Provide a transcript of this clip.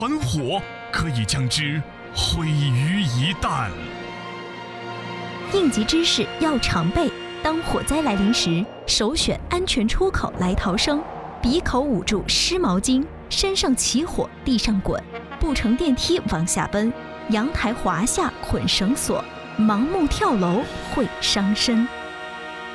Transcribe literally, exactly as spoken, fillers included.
团火可以将之毁于一旦。 应急知识要常备，当火灾来临时，首选安全出口来逃生。鼻口捂住湿毛巾，身上起火地上滚，不乘电梯往下奔，阳台滑下捆绳索，盲目跳楼会伤身。